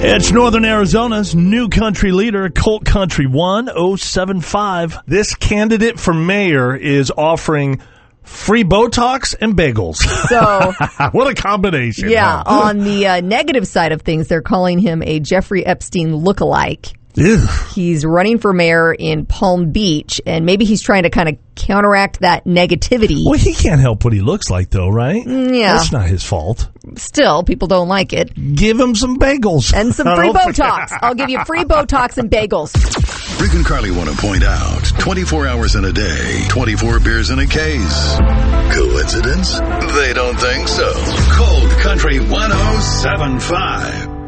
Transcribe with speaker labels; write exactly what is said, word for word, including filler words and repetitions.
Speaker 1: It's Northern Arizona's new country leader, Colt Country one oh seven five. This candidate for mayor is offering free Botox and bagels.
Speaker 2: So,
Speaker 1: what a combination.
Speaker 2: Yeah,
Speaker 1: huh?
Speaker 2: on the uh, negative side of things, they're calling him a Jeffrey Epstein lookalike.
Speaker 1: Ew.
Speaker 2: He's running for mayor in Palm Beach, and maybe he's trying to kind of counteract that negativity.
Speaker 1: Well, he can't help what he looks like, though, right?
Speaker 2: Yeah.
Speaker 1: That's not his fault.
Speaker 2: Still, people don't like it.
Speaker 1: Give him some bagels.
Speaker 2: And some free Botox. I'll give you free Botox and bagels.
Speaker 3: Rick and Carly want to point out, twenty-four hours in a day, twenty-four beers in a case. Coincidence? They don't think so. Cold Country one oh seven five.